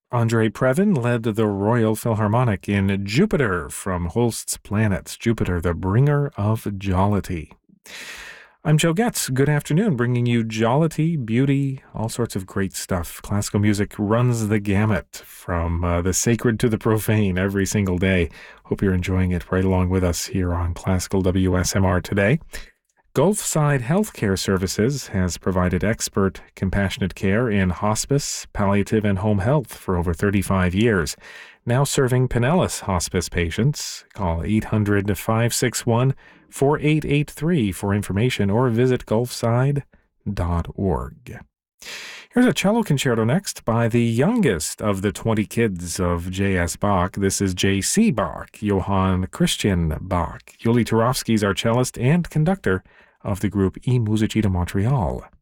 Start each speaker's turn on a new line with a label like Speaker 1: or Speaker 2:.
Speaker 1: Andre Previn led the Royal Philharmonic in Jupiter from Holst's Planets, Jupiter, the bringer of jollity. I'm Joe Getz. Good afternoon, bringing you jollity, beauty, all sorts of great stuff. Classical music runs the gamut from the sacred to the profane every single day. Hope you're enjoying it right along with us here on Classical WSMR today. Gulfside Healthcare Services has provided expert, compassionate care in hospice, palliative, and home health for over 35 years. Now serving Pinellas hospice patients. Call 800-561-4883 for information or visit gulfside.org. Here's a cello concerto next by the youngest of the 20 kids of J.S. Bach. This is J.C. Bach, Johann Christian Bach. Yuli Turovsky is our cellist and conductor of the group E Musici de Montreal.